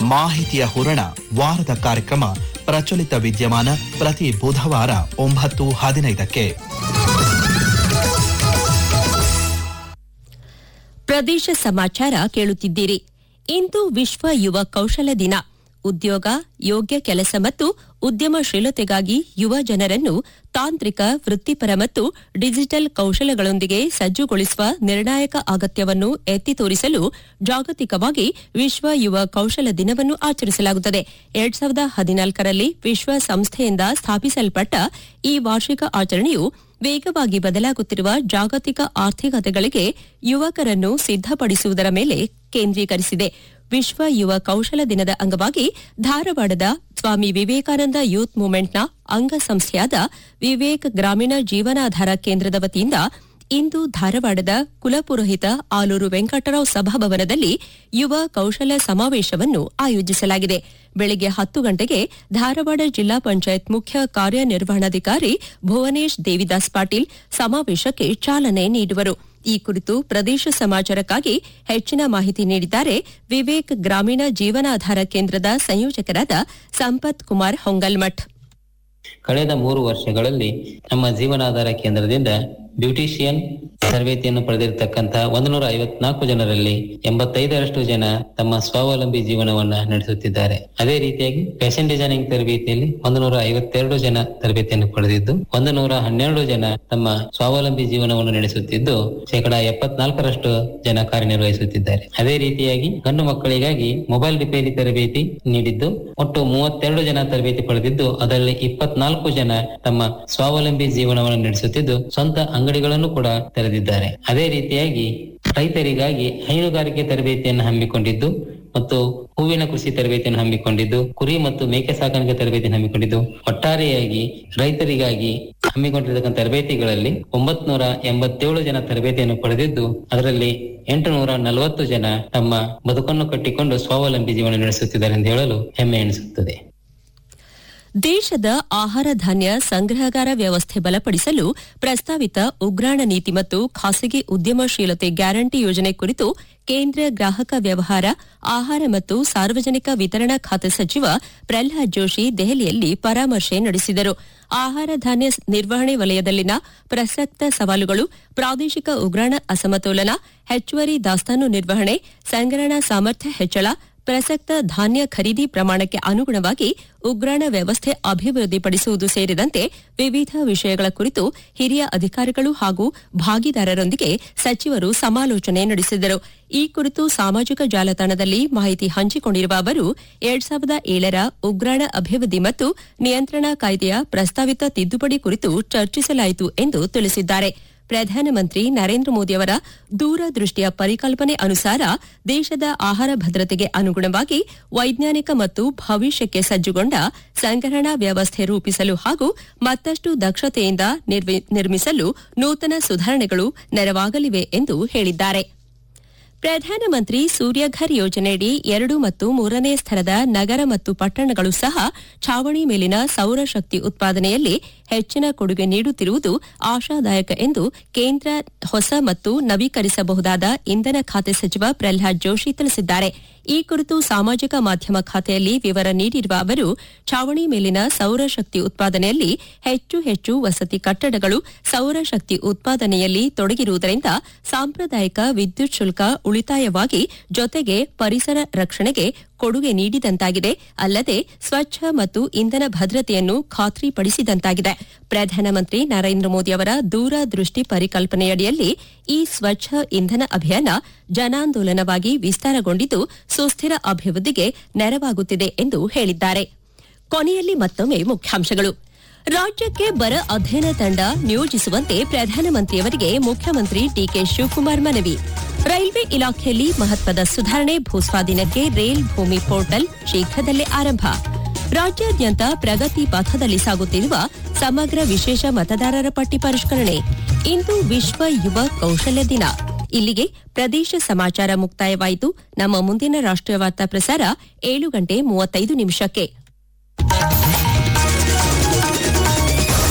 ಮಾಹಿತಿಯ ಹೂರಣ ವಾರದ ಕಾರ್ಯಕ್ರಮ ಪ್ರಚಲಿತ ವಿದ್ಯಮಾನ ಪ್ರತಿ ಬುಧವಾರ 9:15ಕ್ಕೆ. ಪ್ರದೇಶ ಸಮಾಚಾರ ಕೇಳುತ್ತಿದ್ದೀರಿ. ಇಂದು ವಿಶ್ವ ಯುವ ಕೌಶಲ ದಿನ. ಉದ್ಯೋಗ, ಯೋಗ್ಯ ಕೆಲಸ ಮತ್ತು ಉದ್ಯಮಶೀಲತೆಗಾಗಿ ಯುವ ಜನರನ್ನು ತಾಂತ್ರಿಕ, ವೃತ್ತಿಪರ ಮತ್ತು ಡಿಜಿಟಲ್ ಕೌಶಲಗಳೊಂದಿಗೆ ಸಜ್ಜುಗೊಳಿಸುವ ನಿರ್ಣಾಯಕ ಅಗತ್ಯವನ್ನು ಎತ್ತಿ ತೋರಿಸಲು ಜಾಗತಿಕವಾಗಿ ವಿಶ್ವ ಯುವ ಕೌಶಲ ದಿನವನ್ನು ಆಚರಿಸಲಾಗುತ್ತದೆ. 2014ರಲ್ಲಿ ವಿಶ್ವಸಂಸ್ಥೆಯಿಂದ ಸ್ಥಾಪಿಸಲ್ಪಟ್ಟ ಈ ವಾರ್ಷಿಕ ಆಚರಣೆಯು ವೇಗವಾಗಿ ಬದಲಾಗುತ್ತಿರುವ ಜಾಗತಿಕ ಆರ್ಥಿಕತೆಗಳಿಗೆ ಯುವಕರನ್ನು ಸಿದ್ದಪಡಿಸುವುದರ ಮೇಲೆ ಕೇಂದ್ರೀಕರಿಸಿದೆ. ವಿಶ್ವ ಯುವ ಕೌಶಲ ದಿನದ ಅಂಗವಾಗಿ ಧಾರವಾಡದ ಸ್ವಾಮಿ ವಿವೇಕಾನಂದ ಯೂತ್ ಮೂವ್ಮೆಂಟ್ನ ಅಂಗಸಂಸ್ಥೆಯಾದ ವಿವೇಕ್ ಗ್ರಾಮೀಣ ಜೀವನಾಧಾರ ಕೇಂದ್ರದ ವತಿಯಿಂದ ಇಂದು ಧಾರವಾಡದ ಕುಲಪುರೋಹಿತ ಆಲೂರು ವೆಂಕಟರಾವ್ ಸಭಾಭವನದಲ್ಲಿ ಯುವ ಕೌಶಲ ಸಮಾವೇಶವನ್ನು ಆಯೋಜಿಸಲಾಗಿದೆ. ಬೆಳಗ್ಗೆ 10 ಗಂಟೆಗೆ ಧಾರವಾಡ ಜಿಲ್ಲಾ ಪಂಚಾಯತ್ ಮುಖ್ಯ ಕಾರ್ಯನಿರ್ವಹಣಾಧಿಕಾರಿ ಭುವನೇಶ್ ದೇವಿದಾಸ್ ಪಾಟೀಲ್ ಸಮಾವೇಶಕ್ಕೆ ಚಾಲನೆ ನೀಡುವರು. ಈ ಕುರಿತು ಪ್ರದೇಶ ಸಮಾಚಾರಕ್ಕಾಗಿ ಹೆಚ್ಚಿನ ಮಾಹಿತಿ ನೀಡಿದ್ದಾರೆ ವಿವೇಕ್ ಗ್ರಾಮೀಣ ಜೀವನಾಧಾರ ಕೇಂದ್ರದ ಸಂಯೋಜಕರಾದ ಸಂಪತ್ ಕುಮಾರ್ ಹೊಂಗಲ್ಮಠ್. ಕಳೆದ 3 ವರ್ಷಗಳಲ್ಲಿ ನಮ್ಮ ಜೀವನಾಧಾರ ಕೇಂದ್ರದಿಂದ ಬ್ಯೂಟಿಷಿಯನ್ ತರಬೇತಿಯನ್ನು ಪಡೆದಿರತಕ್ಕಂತಹ 154 ಜನರಲ್ಲಿ 85ರಷ್ಟು ಜನ ತಮ್ಮ ಸ್ವಾವಲಂಬಿ ಜೀವನವನ್ನ ನಡೆಸುತ್ತಿದ್ದಾರೆ. ಅದೇ ರೀತಿಯಾಗಿ ಫ್ಯಾಷನ್ ಡಿಸೈನಿಂಗ್ ತರಬೇತಿಯಲ್ಲಿ 152 ಜನ ತರಬೇತಿಯನ್ನು ಪಡೆದಿದ್ದು 112 ಜನ ತಮ್ಮ ಸ್ವಾವಲಂಬಿ ಜೀವನವನ್ನು ನಡೆಸುತ್ತಿದ್ದು 74% ಜನ ಕಾರ್ಯನಿರ್ವಹಿಸುತ್ತಿದ್ದಾರೆ. ಅದೇ ರೀತಿಯಾಗಿ ಗಂಡು ಮಕ್ಕಳಿಗಾಗಿ ಮೊಬೈಲ್ ರಿಪೇರಿ ತರಬೇತಿ ನೀಡಿದ್ದು ಒಟ್ಟು 32 ಜನ ತರಬೇತಿ ಪಡೆದಿದ್ದು ಅದರಲ್ಲಿ 24 ಜನ ತಮ್ಮ ಸ್ವಾವಲಂಬಿ ಜೀವನವನ್ನು ನಡೆಸುತ್ತಿದ್ದು ಸ್ವಂತ ಅಂಗಡಿಗಳನ್ನು ಕೂಡ ತೆರೆದಿದ್ದಾರೆ. ಅದೇ ರೀತಿಯಾಗಿ ರೈತರಿಗಾಗಿ ಹೈನುಗಾರಿಕೆ ತರಬೇತಿಯನ್ನು ಹಮ್ಮಿಕೊಂಡಿದ್ದು ಮತ್ತು ಹೂವಿನ ಕೃಷಿ ತರಬೇತಿಯನ್ನು ಹಮ್ಮಿಕೊಂಡಿದ್ದು, ಕುರಿ ಮತ್ತು ಮೇಕೆ ಸಾಕಾಣಿಕೆ ತರಬೇತಿಯನ್ನು ಹಮ್ಮಿಕೊಂಡಿದ್ದು, ಒಟ್ಟಾರೆಯಾಗಿ ರೈತರಿಗಾಗಿ ಹಮ್ಮಿಕೊಂಡಿರತಕ್ಕಂಥ ತರಬೇತಿಗಳಲ್ಲಿ 987 ಜನ ತರಬೇತಿಯನ್ನು ಪಡೆದಿದ್ದು ಅದರಲ್ಲಿ 840 ಜನ ತಮ್ಮ ಬದುಕನ್ನು ಕಟ್ಟಿಕೊಂಡು ಸ್ವಾವಲಂಬಿ ಜೀವನ ನಡೆಸುತ್ತಿದ್ದಾರೆ ಎಂದು ಹೇಳಲು ಹೆಮ್ಮೆ ಎನಿಸುತ್ತದೆ. ದೇಶದ ಆಹಾರ ಧಾನ್ಯ ಸಂಗ್ರಹಗಾರ ವ್ಯವಸ್ಥೆ ಬಲಪಡಿಸಲು ಪ್ರಸ್ತಾವಿತ ಉಗ್ರಾಣ ನೀತಿ ಮತ್ತು ಖಾಸಗಿ ಉದ್ಯಮಶೀಲತೆ ಗ್ಯಾರಂಟಿ ಯೋಜನೆ ಕುರಿತು ಕೇಂದ್ರ ಗ್ರಾಹಕ ವ್ಯವಹಾರ, ಆಹಾರ ಮತ್ತು ಸಾರ್ವಜನಿಕ ವಿತರಣಾ ಖಾತೆ ಸಚಿವ ಪ್ರಹ್ಲಾದ್ ಜೋಶಿ ದೆಹಲಿಯಲ್ಲಿ ಪರಾಮರ್ಶೆ ನಡೆಸಿದರು. ಆಹಾರ ಧಾನ್ಯ ನಿರ್ವಹಣೆ ವಲಯದಲ್ಲಿನ ಪ್ರಸಕ್ತ ಸವಾಲುಗಳು, ಪ್ರಾದೇಶಿಕ ಉಗ್ರಾಣ ಅಸಮತೋಲನ, ಹೆಚ್ಚುವರಿ ದಾಸ್ತಾನು ನಿರ್ವಹಣೆ, ಸಂಗ್ರಹಣಾ ಸಾಮರ್ಥ್ಯ ಹೆಚ್ಚಳ, ಪ್ರಸಕ್ತ ಧಾನ್ಯ ಖರೀದಿ ಪ್ರಮಾಣಕ್ಕೆ ಅನುಗುಣವಾಗಿ ಉಗ್ರಾಣ ವ್ಯವಸ್ಥೆ ಅಭಿವೃದ್ಧಿಪಡಿಸುವುದು ಸೇರಿದಂತೆ ವಿವಿಧ ವಿಷಯಗಳ ಕುರಿತು ಹಿರಿಯ ಅಧಿಕಾರಿಗಳು ಹಾಗೂ ಭಾಗಿದಾರರೊಂದಿಗೆ ಸಚಿವರು ಸಮಾಲೋಚನೆ ನಡೆಸಿದರು. ಈ ಕುರಿತು ಸಾಮಾಜಿಕ ಜಾಲತಾಣದಲ್ಲಿ ಮಾಹಿತಿ ಹಂಚಿಕೊಂಡಿರುವ ಅವರು 2007ರ ಉಗ್ರಾಣ ಅಭಿವೃದ್ಧಿ ಮತ್ತು ನಿಯಂತ್ರಣ ಕಾಯ್ದೆಯ ಪ್ರಸ್ತಾವಿತ ತಿದ್ದುಪಡಿ ಕುರಿತು ಚರ್ಚಿಸಲಾಯಿತು ಎಂದು ತಿಳಿಸಿದ್ದಾರೆ. ಪ್ರಧಾನಮಂತ್ರಿ ನರೇಂದ್ರ ಮೋದಿಯವರ ದೂರದೃಷ್ಟಿಯ ಪರಿಕಲ್ಪನೆ ಅನುಸಾರ ದೇಶದ ಆಹಾರ ಭದ್ರತೆಗೆ ಅನುಗುಣವಾಗಿ ವೈಜ್ಞಾನಿಕ ಮತ್ತು ಭವಿಷ್ಯಕ್ಕೆ ಸಜ್ಜುಗೊಂಡ ಸಂಗ್ರಹಣಾ ವ್ಯವಸ್ಥೆ ರೂಪಿಸಲು ಹಾಗೂ ಮತ್ತಷ್ಟು ದಕ್ಷತೆಯಿಂದ ನಿರ್ಮಿಸಲು ನೂತನ ಸುಧಾರಣೆಗಳು ನೆರವಾಗಲಿವೆ ಎಂದು ಹೇಳಿದ್ದಾರೆ. ಪ್ರಧಾನಮಂತ್ರಿ ಸೂರ್ಯಘರ್ ಯೋಜನೆಯಡಿ 2 ಮತ್ತು 3ನೇ ಸ್ತರದ ನಗರ ಮತ್ತು ಪಟ್ಟಣಗಳು ಸಹ ಛಾವಣಿ ಮೇಲಿನ ಸೌರಶಕ್ತಿ ಉತ್ಪಾದನೆಯಲ್ಲಿ ಹೆಚ್ಚಿನ ಕೊಡುಗೆ ನೀಡುತ್ತಿರುವುದು ಆಶಾದಾಯಕ ಎಂದು ಕೇಂದ್ರ ಹೊಸ ಮತ್ತು ನವೀಕರಿಸಬಹುದಾದ ಇಂಧನ ಖಾತೆ ಸಚಿವ ಪ್ರಹ್ಲಾದ್ ಜೋಶಿ ತಿಳಿಸಿದ್ದಾರೆ. ಈ ಕುರಿತು ಸಾಮಾಜಿಕ ಮಾಧ್ಯಮ ಖಾತೆಯಲ್ಲಿ ವಿವರ ನೀಡಿರುವ ಅವರು, ಛಾವಣಿ ಮೇಲಿನ ಸೌರಶಕ್ತಿ ಉತ್ಪಾದನೆಯಲ್ಲಿ ಹೆಚ್ಚು ವಸತಿ ಕಟ್ಟಡಗಳು ಸೌರಶಕ್ತಿ ಉತ್ಪಾದನೆಯಲ್ಲಿ ತೊಡಗಿರುವುದರಿಂದ ಸಾಂಪ್ರದಾಯಿಕ ವಿದ್ಯುತ್ ಶುಲ್ಕ ಉಳಿತಾಯವಾಗಿ ಜೊತೆಗೆ ಪರಿಸರ ರಕ್ಷಣೆಗೆ ಕೊಡುಗೆ ನೀಡಿದಂತಾಗಿದೆ. ಅಲ್ಲದೆ ಸ್ವಚ್ಛ ಮತ್ತು ಇಂಧನ ಭದ್ರತೆಯನ್ನು ಖಾತ್ರಿಪಡಿಸಿದಂತಾಗಿದೆ. ಪ್ರಧಾನಮಂತ್ರಿ ನರೇಂದ್ರ ಮೋದಿ ಅವರ ದೂರದೃಷ್ಟಿ ಪರಿಕಲ್ಪನೆಯಡಿಯಲ್ಲಿ ಈ ಸ್ವಚ್ಛ ಇಂಧನ ಅಭಿಯಾನ ಜನಾಂದೋಲನವಾಗಿ ವಿಸ್ತಾರಗೊಂಡಿದ್ದು ಸುಸ್ಥಿರ ಅಭಿವೃದ್ಧಿಗೆ ನೆರವಾಗುತ್ತಿದೆ ಎಂದು ಹೇಳಿದ್ದಾರೆ. ಕೊನೆಯಲ್ಲಿ ಮತ್ತೊಮ್ಮೆ ಮುಖ್ಯಾಂಶಗಳು. ರಾಜ್ಯಕ್ಕೆ ಬರ ಅಧ್ಯಯನ ತಂಡ ನಿಯೋಜಿಸುವಂತೆ ಪ್ರಧಾನಮಂತ್ರಿಯವರಿಗೆ ಮುಖ್ಯಮಂತ್ರಿ ಡಿಕೆ ಶಿವಕುಮಾರ್ ಮನವಿ. ರೈಲ್ವೆ ಇಲಾಖೆಯಲ್ಲಿ ಮಹತ್ವದ ಸುಧಾರಣೆ, ಭೂಸ್ವಾಧೀನಕ್ಕೆ ರೇಲ್ ಭೂಮಿ ಪೋರ್ಟಲ್ ಶೀಘ್ರದಲ್ಲೇ ಆರಂಭ. ರಾಜ್ಯಾದ್ಯಂತ ಪ್ರಗತಿ ಪಥದಲ್ಲಿ ಸಾಗುತ್ತಿರುವ ಸಮಗ್ರ ವಿಶೇಷ ಮತದಾರರ ಪಟ್ಟಿ ಪರಿಷ್ಕರಣೆ. ಇಂದು ವಿಶ್ವ ಯುವ ಕೌಶಲ್ಯ ದಿನ. ಇಲ್ಲಿಗೆ ಪ್ರದೇಶ ಸಮಾಚಾರ ಮುಕ್ತಾಯವಾಯಿತು. ನಮ್ಮ ಮುಂದಿನ ರಾಷ್ಟ್ರೀಯ ವಾರ್ತಾ ಪ್ರಸಾರ 7:35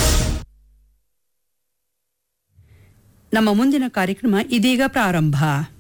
ನಮ್ಮ ಮುಂದಿನ ಕಾರ್ಯಕ್ರಮ ಇದೀಗ ಪ್ರಾರಂಭ.